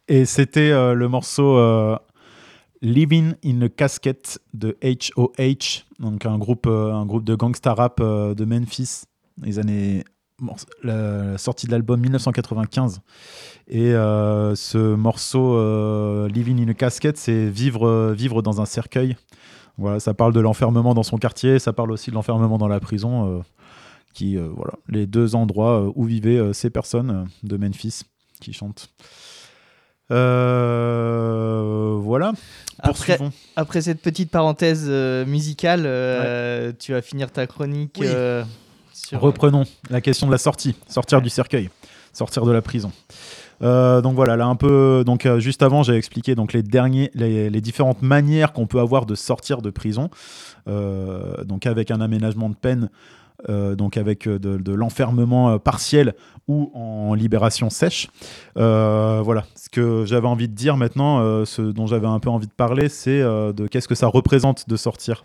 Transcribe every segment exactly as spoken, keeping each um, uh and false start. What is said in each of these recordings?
Et c'était euh, le morceau euh, Living in a Casket de H O H, donc un groupe, euh, un groupe de gangsta rap euh, de Memphis, les années, bon, la sortie de l'album dix-neuf cent quatre-vingt-quinze. Et euh, ce morceau euh, Living in a Casket, c'est vivre, euh, vivre dans un cercueil. Voilà, ça parle de l'enfermement dans son quartier, ça parle aussi de l'enfermement dans la prison, euh, qui, euh, voilà, les deux endroits euh, où vivaient euh, ces personnes euh, de Memphis qui chantent. Euh, voilà, Après, poursuivons. après cette petite parenthèse euh, musicale, euh, Ouais. tu vas finir ta chronique Oui. euh, sur... Reprenons la question de la sortie, sortir Ouais. du cercueil, sortir de la prison. Euh, donc voilà, là un peu. Donc euh, juste avant, j'ai expliqué donc les derniers, les, les différentes manières qu'on peut avoir de sortir de prison. Euh, donc avec un aménagement de peine, euh, donc avec de, de l'enfermement euh, partiel ou en libération sèche. Euh, voilà, ce que j'avais envie de dire maintenant, euh, ce dont j'avais un peu envie de parler, c'est euh, de qu'est-ce que ça représente de sortir.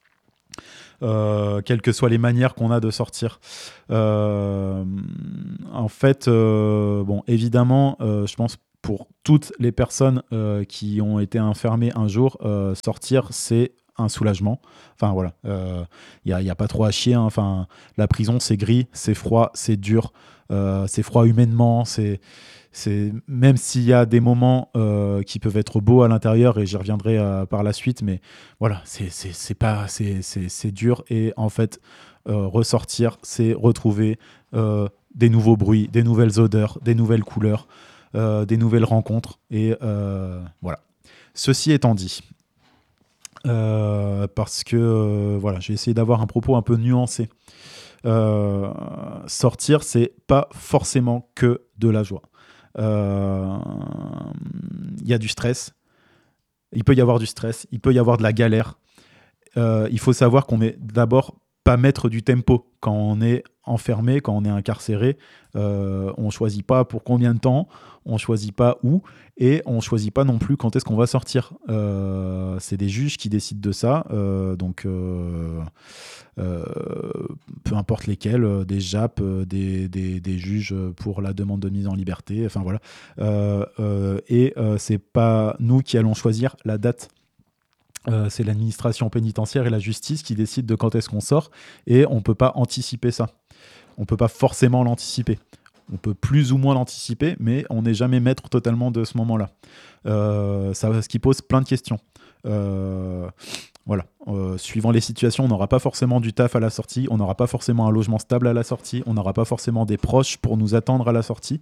Euh, quelles que soient les manières qu'on a de sortir. Euh, en fait, euh, bon, évidemment, euh, je pense pour toutes les personnes euh, qui ont été enfermées un jour, euh, sortir, c'est un soulagement. Enfin voilà, il euh, n'y a, y a pas trop à chier. Hein. Enfin, la prison, c'est gris, c'est froid, c'est dur, euh, c'est froid humainement, c'est c'est même s'il y a des moments euh, qui peuvent être beaux à l'intérieur, et j'y reviendrai euh, par la suite, mais voilà, c'est c'est c'est pas c'est c'est c'est dur. Et en fait, euh, ressortir, c'est retrouver euh, des nouveaux bruits, des nouvelles odeurs, des nouvelles couleurs, euh, des nouvelles rencontres. Et euh, voilà. Ceci étant dit, euh, parce que euh, voilà, j'ai essayé d'avoir un propos un peu nuancé. Euh, sortir, c'est pas forcément que de la joie. Il euh, y a du stress. Il peut y avoir du stress. Il peut y avoir de la galère. Euh, il faut savoir qu'on n'est d'abord pas maître du tempo quand on est enfermé, quand on est incarcéré. Euh, on ne choisit pas pour combien de temps, on ne choisit pas où, et on ne choisit pas non plus quand est-ce qu'on va sortir. Euh, c'est des juges qui décident de ça, euh, donc euh, euh, peu importe lesquels, euh, des J A P, euh, des, des, des juges pour la demande de mise en liberté, enfin voilà. Euh, euh, et euh, c'est pas nous qui allons choisir la date. Euh, c'est l'administration pénitentiaire et la justice qui décident de quand est-ce qu'on sort, et on ne peut pas anticiper ça. On ne peut pas forcément l'anticiper. On peut plus ou moins l'anticiper, mais on n'est jamais maître totalement de ce moment-là. Euh, ça, ce qui pose plein de questions. Euh, voilà. Euh, suivant les situations, on n'aura pas forcément du taf à la sortie, on n'aura pas forcément un logement stable à la sortie, on n'aura pas forcément des proches pour nous attendre à la sortie.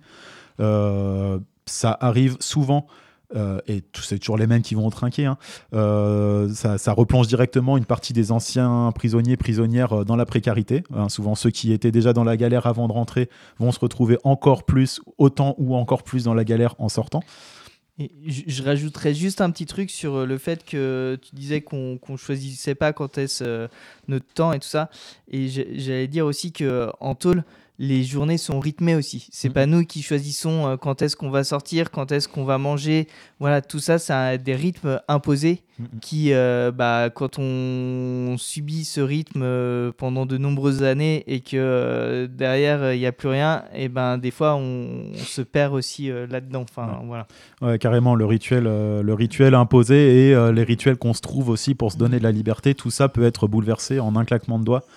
Euh, ça arrive souvent. Euh, et c'est toujours les mêmes qui vont trinquer, hein. euh, ça, ça replonge directement une partie des anciens prisonniers, prisonnières dans la précarité, hein. Souvent ceux qui étaient déjà dans la galère avant de rentrer vont se retrouver encore plus, autant ou encore plus dans la galère en sortant. Et je, je rajouterais juste un petit truc sur le fait que tu disais qu'on ne choisissait pas quand est-ce euh, notre temps et tout ça, et j'allais dire aussi qu'en tôle, les journées sont rythmées aussi. C'est mmh. pas nous qui choisissons euh, quand est-ce qu'on va sortir, quand est-ce qu'on va manger. Voilà, tout ça, c'est des rythmes imposés mmh. qui, euh, bah, quand on subit ce rythme euh, pendant de nombreuses années et que euh, derrière, il n'y a plus rien, et ben, des fois, on, on se perd aussi euh, là-dedans. Enfin, ouais. voilà. Ouais, carrément, le rituel, euh, le rituel imposé et euh, les rituels qu'on se trouve aussi pour se donner de la liberté, tout ça peut être bouleversé en un claquement de doigts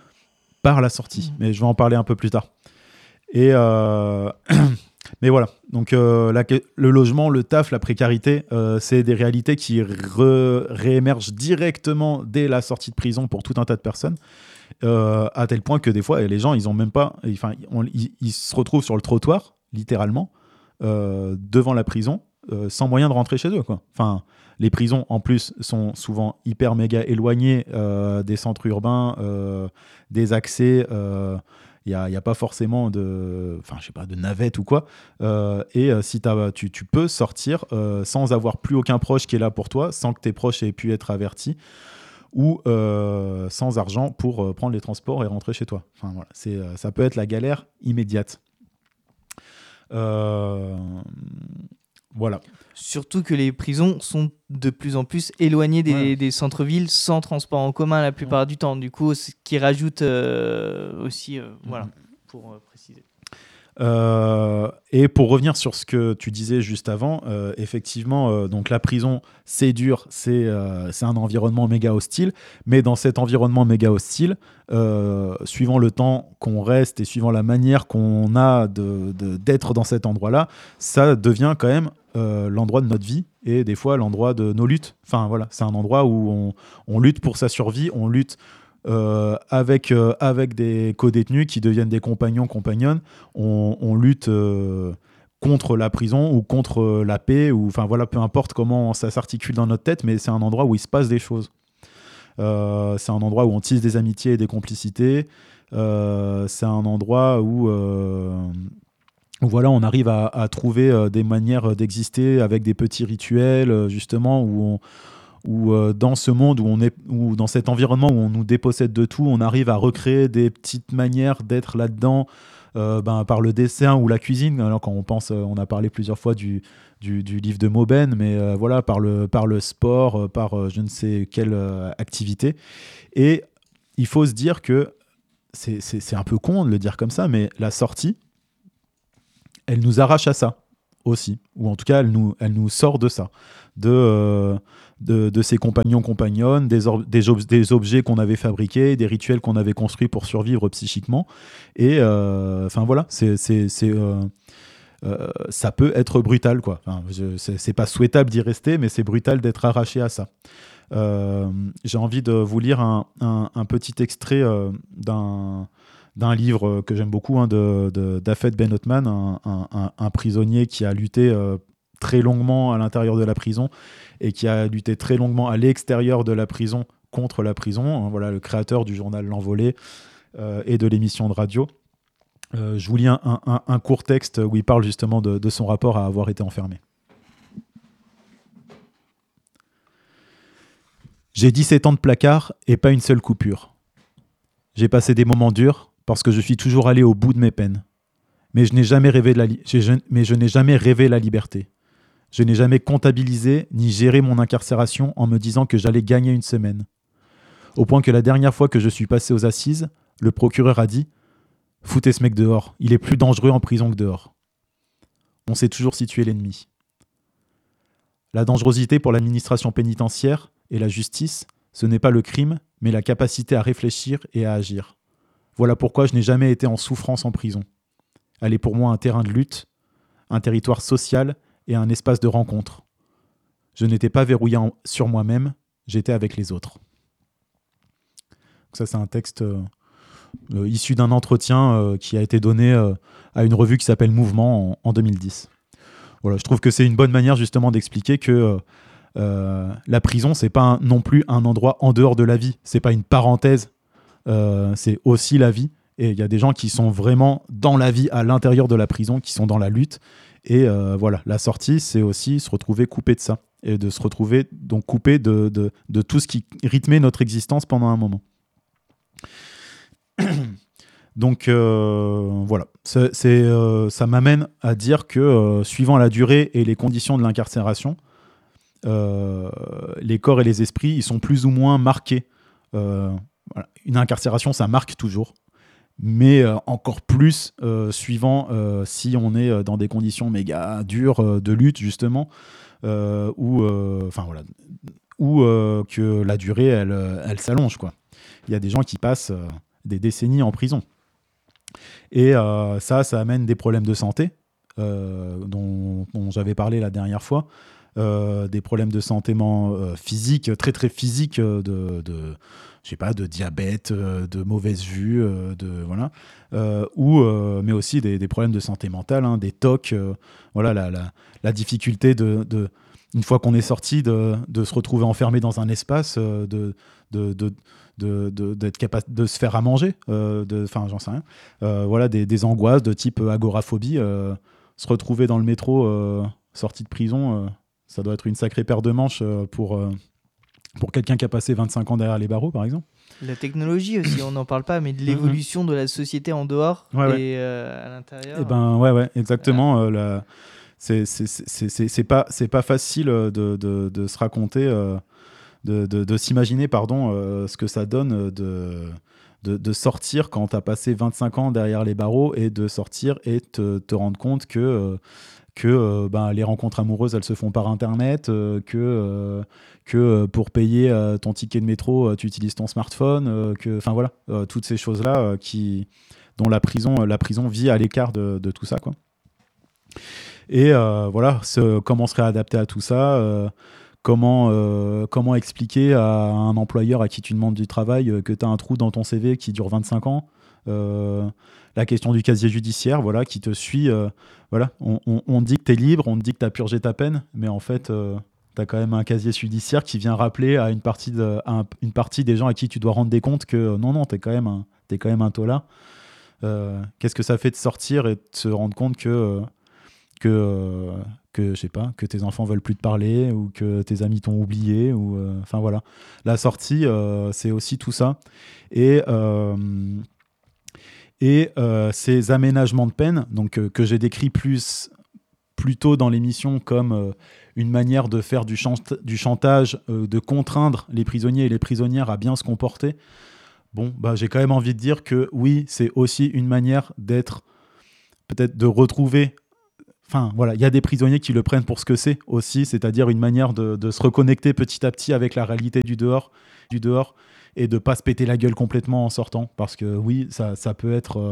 par la sortie, mais je vais en parler un peu plus tard. Et euh... mais voilà, donc euh, la, le logement, le taf, la précarité, euh, c'est des réalités qui re, réémergent directement dès la sortie de prison pour tout un tas de personnes, euh, à tel point que des fois les gens ils ont même pas, enfin on, ils, ils se retrouvent sur le trottoir littéralement euh, devant la prison euh, sans moyen de rentrer chez eux, quoi. Enfin, les prisons en plus sont souvent hyper méga éloignées euh, des centres urbains, euh, des accès. Euh, il n'y a, a pas forcément de, enfin, je sais pas, de navette ou quoi. Euh, et euh, si tu, tu peux sortir euh, sans avoir plus aucun proche qui est là pour toi, sans que tes proches aient pu être avertis, ou euh, sans argent pour euh, prendre les transports et rentrer chez toi. Enfin, voilà, c'est, euh, ça peut être la galère immédiate. Euh, voilà. Surtout que les prisons sont de plus en plus éloignées des, ouais. des centres-villes, sans transport en commun la plupart ouais. du temps. Du coup, ce qui rajoute euh, aussi, euh, mm-hmm. voilà, pour euh, préciser. Euh, et pour revenir sur ce que tu disais juste avant, euh, effectivement, euh, donc la prison, c'est dur, c'est euh, c'est un environnement méga hostile, mais dans cet environnement méga hostile, euh, suivant le temps qu'on reste et suivant la manière qu'on a de, de, d'être dans cet endroit-là, ça devient quand même euh, l'endroit de notre vie et des fois l'endroit de nos luttes. Enfin voilà, c'est un endroit où on, on lutte pour sa survie, on lutte Euh, avec, euh, avec des co-détenus qui deviennent des compagnons, compagnonnes, on, on lutte euh, contre la prison ou contre euh, la paix, ou enfin voilà, peu importe comment ça s'articule dans notre tête, mais c'est un endroit où il se passe des choses. Euh, c'est un endroit où on tisse des amitiés et des complicités. Euh, c'est un endroit où, euh, où voilà, on arrive à, à trouver euh, des manières d'exister avec des petits rituels, euh, justement, où on où euh, dans ce monde où on est, ou dans cet environnement où on nous dépossède de tout, on arrive à recréer des petites manières d'être là-dedans, euh, ben, par le dessin ou la cuisine. Alors quand on pense, euh, on a parlé plusieurs fois du, du, du livre de Mauben, mais euh, voilà, par le, par le sport, euh, par euh, je ne sais quelle euh, activité. Et il faut se dire que c'est, c'est, c'est un peu con de le dire comme ça, mais la sortie, elle nous arrache à ça aussi, ou en tout cas elle nous, elle nous sort de ça, de, euh, de, de ses compagnons, compagnonnes, des, or- des, ob- des objets qu'on avait fabriqués, des rituels qu'on avait construits pour survivre psychiquement, et enfin euh, voilà, c'est, c'est, c'est, euh, euh, ça peut être brutal, quoi. Enfin, je, c'est, c'est pas souhaitable d'y rester, mais c'est brutal d'être arraché à ça. Euh, j'ai envie de vous lire un, un, un petit extrait euh, d'un d'un livre que j'aime beaucoup, hein, de, de, d'Afed Ben Othman, un, un, un prisonnier qui a lutté euh, très longuement à l'intérieur de la prison et qui a lutté très longuement à l'extérieur de la prison contre la prison. Voilà, le créateur du journal L'Envolée euh, et de l'émission de radio. Euh, je vous lis un, un, un court texte où il parle justement de, de son rapport à avoir été enfermé. J'ai dix-sept ans de placard et pas une seule coupure. J'ai passé des moments durs, parce que je suis toujours allé au bout de mes peines. Mais je n'ai jamais rêvé de la li- je, mais je n'ai jamais rêvé la liberté. Je n'ai jamais comptabilisé ni géré mon incarcération en me disant que j'allais gagner une semaine. Au point que la dernière fois que je suis passé aux assises, le procureur a dit « Foutez ce mec dehors, il est plus dangereux en prison que dehors. » On sait toujours situer l'ennemi. La dangerosité pour l'administration pénitentiaire et la justice, ce n'est pas le crime, mais la capacité à réfléchir et à agir. Voilà pourquoi je n'ai jamais été en souffrance en prison. Elle est pour moi un terrain de lutte, un territoire social et un espace de rencontre. Je n'étais pas verrouillé en- sur moi-même, j'étais avec les autres. Donc ça, c'est un texte euh, euh, issu d'un entretien euh, qui a été donné euh, à une revue qui s'appelle Mouvement en, en deux mille dix. Voilà, je trouve que c'est une bonne manière justement d'expliquer que euh, euh, la prison, c'est pas un- non plus un endroit en dehors de la vie, c'est pas une parenthèse. Euh, c'est aussi la vie. Et il y a des gens qui sont vraiment dans la vie à l'intérieur de la prison, qui sont dans la lutte. Et euh, voilà, la sortie, c'est aussi se retrouver coupé de ça. Et de se retrouver donc coupé de, de, de tout ce qui rythmait notre existence pendant un moment. Donc euh, voilà, c'est, c'est, euh, ça m'amène à dire que euh, suivant la durée et les conditions de l'incarcération, euh, les corps et les esprits, ils sont plus ou moins marqués. Euh, Voilà. Une incarcération, ça marque toujours, mais euh, encore plus euh, suivant euh, si on est euh, dans des conditions méga dures euh, de lutte, justement, euh, ou enfin voilà, ou euh, que la durée, elle, elle s'allonge, quoi. Il y a des gens qui passent euh, des décennies en prison. Et euh, ça, ça amène des problèmes de santé, euh, dont, dont j'avais parlé la dernière fois. Euh, des problèmes de santé euh, physique, très très physiques, euh, de, de, je sais pas, de diabète, euh, de mauvaise vue, euh, de, voilà, euh, ou, euh, mais aussi des, des problèmes de santé mentale, hein, des tocs, euh, voilà, la, la, la difficulté de, de, une fois qu'on est sorti, de, de se retrouver enfermé dans un espace, euh, de, de, de De, de, d'être capable de se faire à manger, euh, enfin j'en sais rien, euh, voilà, des, des angoisses de type agoraphobie, euh, se retrouver dans le métro euh, sorti de prison, euh, ça doit être une sacrée paire de manches euh, pour, euh, pour quelqu'un qui a passé vingt-cinq ans derrière les barreaux, par exemple. La technologie aussi, on n'en parle pas, mais de l'évolution de la société en dehors ouais, ouais. et euh, à l'intérieur. Et ben ouais, ouais, exactement. Voilà. Euh, la... c'est, c'est, c'est, c'est, c'est, pas, c'est pas facile de, de, de se raconter... Euh... De, de, de s'imaginer pardon, euh, ce que ça donne de, de, de sortir quand tu as passé vingt-cinq ans derrière les barreaux et de sortir et te, te rendre compte que, euh, que euh, ben, les rencontres amoureuses, elles se font par Internet, euh, que, euh, que euh, pour payer euh, ton ticket de métro, euh, tu utilises ton smartphone, euh, que, enfin voilà, euh, toutes ces choses-là euh, qui, dont la prison, la prison vit à l'écart de, de tout ça, quoi. Et euh, voilà, ce, comment se réadapter à tout ça, euh, comment, euh, comment expliquer à un employeur à qui tu demandes du travail euh, que tu as un trou dans ton C V qui dure vingt-cinq ans, euh, la question du casier judiciaire, voilà, qui te suit. Euh, voilà, on, on, on dit que tu es libre, on te dit que tu as purgé ta peine, mais en fait, euh, tu as quand même un casier judiciaire qui vient rappeler à une partie, de, à un, une partie des gens à qui tu dois rendre des comptes que euh, non, non, tu es quand même un, t'es quand même un taulat. Euh, qu'est-ce que ça fait de sortir et de se rendre compte que... Euh, que, euh, que je sais pas, que tes enfants veulent plus te parler ou que tes amis t'ont oublié ou enfin euh, voilà. La sortie, euh, c'est aussi tout ça et euh, et euh, ces aménagements de peine, donc euh, que j'ai décrit plus plus tôt dans l'émission comme euh, une manière de faire du, chant- du chantage, euh, de contraindre les prisonniers et les prisonnières à bien se comporter. Bon, bah j'ai quand même envie de dire que oui, c'est aussi une manière d'être, peut-être de retrouver. Enfin, voilà, il y a des prisonniers qui le prennent pour ce que c'est aussi, c'est-à-dire une manière de, de se reconnecter petit à petit avec la réalité du dehors, du dehors et de ne pas se péter la gueule complètement en sortant. Parce que oui, ça, ça peut être... Euh,